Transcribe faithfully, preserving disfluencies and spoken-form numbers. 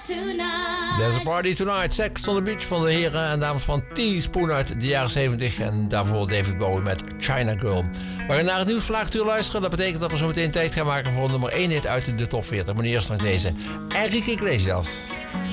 There's a Party Tonight. Sex on the Beach van de heren en dames van Teaspoon uit de jaren zeventig. En daarvoor David Bowie met China Girl. We gaan naar het nieuws vlaagtuur luisteren. Dat betekent dat we zo meteen tijd gaan maken voor nummer één hit uit de top veertig. Maar eerst nog deze. Enrique Iglesias.